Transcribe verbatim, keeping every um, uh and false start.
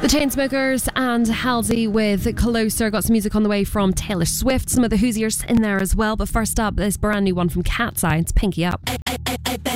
The Chainsmokers and Halsey with Closer. Got some music on the way from Taylor Swift. Some of the Hoosiers in there as well. But first up, this brand new one from Cat's Eye. It's Pinky Up.